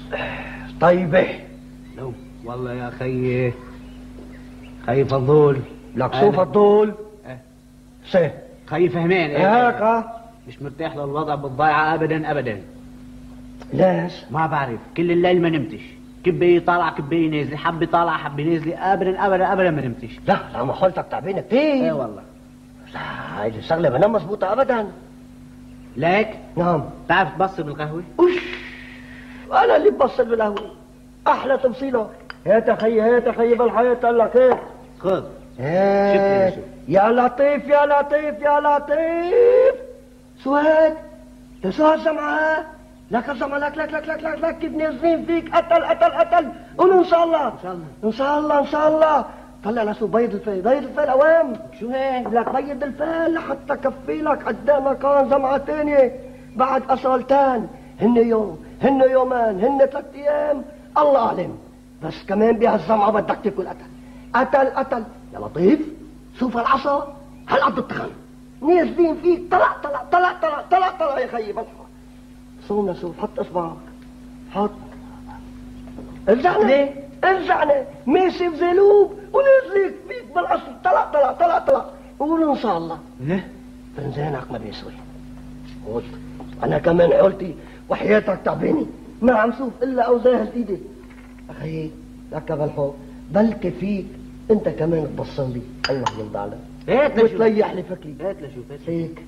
طيبة. لو والله يا خيي، خي فضول. لك شو فضول؟ سه خي فهمين هيك مش مرتاح للوضع بالضيعة ابدا ابدا. ليش؟ ما بعرف، كل الليل ما نمتش، كبي طالع كبي نازل، حبي طالع حبي نازل، ابدا ابدا ابدا ما نمتش. لا ما حالتك تعبانة كثير. ايه والله. لا هاي الشغلة ما مضبوطة ابدا. ليك؟ نعم. تعرف تبصر بالقهوة؟ انا اللي ببصر بالقهوة، احلى تبصيلة. هات يا خيي، هات يا خيي بالحياة. قال لك هات خذ. شوف يا لطيف يا لطيف يا لطيف. شو هاد؟ شو هالجمعة؟ لك الجمعة لك لك لك لك لك لك كيف نازلين فيك. قتل قتل قتل. قولوا ان شاء الله ان شاء الله ان شاء الله ان شاء الله. طلع لشو بيض الفيل، بيض الفيل اوام. شو هيك؟ لك بيض الفيل لحتى كفي لك قدامك كان جمعة تانية بعد أصالتان. هن يوم هن يومان هن 3 أيام الله أعلم. بس كمان بهالجمعة بدك تاكل قتل قتل قتل. يا لطيف شوف هالعصا هالقد التخن نازلين فيك. طلع طلع طلع طلع طلع طلع يا خيي بلحق. صومنا شوف، حط اصبعك، حط. ارجعنا ارجعنا ماشي بزلوب ونازلين فيك بالعصر. طلع طلع طلع طلع. قولوا ان شاء الله. ليه؟ فنزانك ما بيسوي. قلت انا كمان حولتي وحياتك تعباني، ما عم شوف الا اوزاها ايدي. اخي لك بالحب بلكي فيك انت كمان تبصر لي. الله يرضى عليك. هات لشوف، وتريح لي فكري. هات لشوف هيك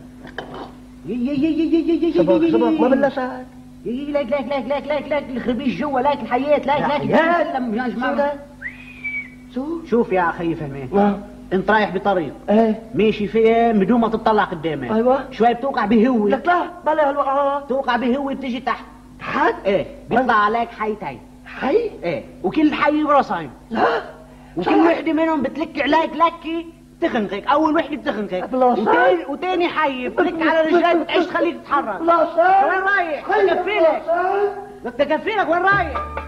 يي سبق سبق ما بلشت. لك لك لك لك لك لك الخربيش جوا، لك الحياة، لك لك يا يا جماعة. شوف يا اخي فهمين، انت رايح بطريق ايه ماشي فيه بدون ما تطلع قدامك. ايوه شوي بتوقع بهوي. لك لا بلا هالوقعات. توقع بهوي بتجي تحت. تحت؟ ايه بيطلع عليك حيتين. حي؟ ايه وكل حي براسين. لا وكل وحده منهم بتلك عليك لكي تخنقك. اول وحده بتخنقك وتاني حي بتلك على رجليك بتعيش تخليك تتحرك. لا وين رايح؟ بدك اكفي لك، بدك اكفي لك. وين رايح؟